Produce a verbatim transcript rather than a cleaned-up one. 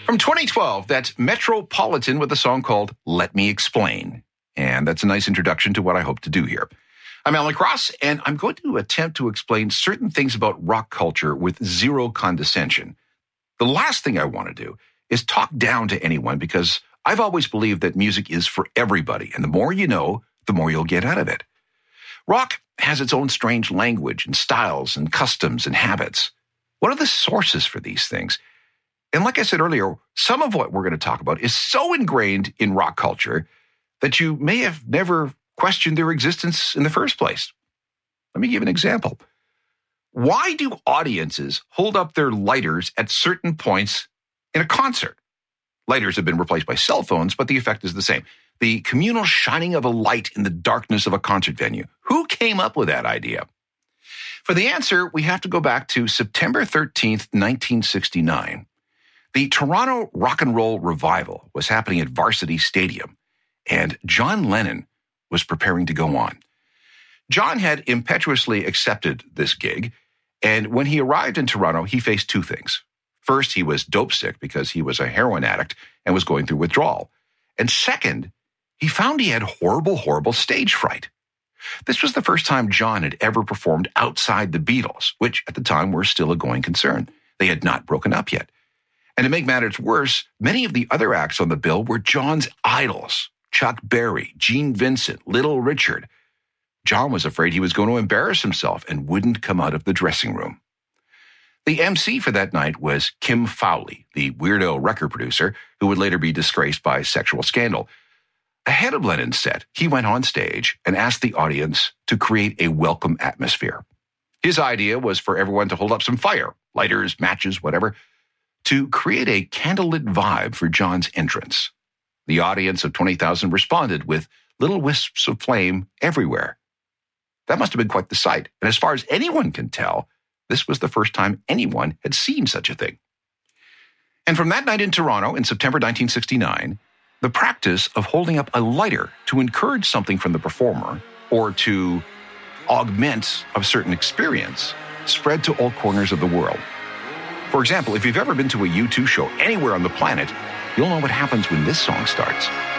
From twenty twelve, that's Metropolitan with a song called Let Me Explain. And that's a nice introduction to what I hope to do here. I'm Alan Cross, and I'm going to attempt to explain certain things about rock culture with zero condescension. The last thing I want to do is talk down to anyone, because I've always believed that music is for everybody, and the more you know, the more you'll get out of it. Rock has its own strange language and styles and customs and habits. What are the sources for these things? And like I said earlier, some of what we're going to talk about is so ingrained in rock culture that you may have never questioned their existence in the first place. Let me give an example. Why do audiences hold up their lighters at certain points in a concert? Lighters have been replaced by cell phones, but the effect is the same. The communal shining of a light in the darkness of a concert venue. Who came up with that idea? For the answer, we have to go back to September thirteenth, nineteen sixty-nine. The Toronto Rock and Roll Revival was happening at Varsity Stadium, and John Lennon was preparing to go on. John had impetuously accepted this gig, and when he arrived in Toronto, he faced two things. First, he was dope sick because he was a heroin addict and was going through withdrawal. And second, he found he had horrible, horrible stage fright. This was the first time John had ever performed outside the Beatles, which at the time were still a going concern. They had not broken up yet. And to make matters worse, many of the other acts on the bill were John's idols. Chuck Berry, Gene Vincent, Little Richard. John was afraid he was going to embarrass himself and wouldn't come out of the dressing room. The M C for that night was Kim Fowley, the weirdo record producer who would later be disgraced by sexual scandal. Ahead of Lennon's set, he went on stage and asked the audience to create a welcome atmosphere. His idea was for everyone to hold up some fire, lighters, matches, whatever, to create a candlelit vibe for John's entrance. The audience of twenty thousand responded with little wisps of flame everywhere. That must have been quite the sight. And as far as anyone can tell, this was the first time anyone had seen such a thing. And from that night in Toronto in September nineteen sixty-nine, the practice of holding up a lighter to encourage something from the performer or to augment a certain experience spread to all corners of the world. For example, if you've ever been to a U two show anywhere on the planet, you'll know what happens when this song starts.